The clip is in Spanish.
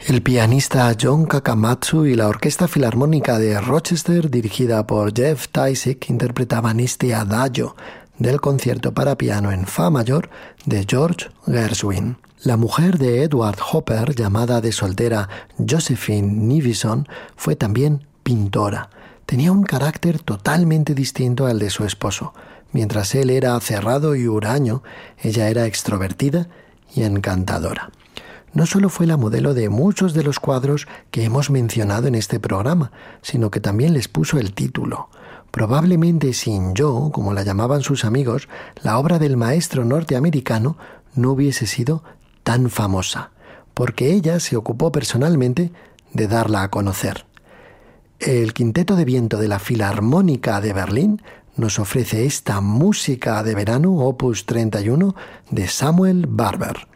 El pianista John Kakamatsu y la Orquesta Filarmónica de Rochester, dirigida por Jeff Tysick, interpretaban este adagio del concierto para piano en fa mayor de George Gershwin. La mujer de Edward Hopper, llamada de soltera Josephine Nevinson, fue también pintora. Tenía un carácter totalmente distinto al de su esposo. Mientras él era cerrado y huraño, ella era extrovertida y encantadora. No solo fue la modelo de muchos de los cuadros que hemos mencionado en este programa, sino que también les puso el título. Probablemente sin Jo, como la llamaban sus amigos, la obra del maestro norteamericano no hubiese sido tan famosa, porque ella se ocupó personalmente de darla a conocer. El Quinteto de Viento de la Filarmónica de Berlín nos ofrece esta música de verano, opus 31, de Samuel Barber.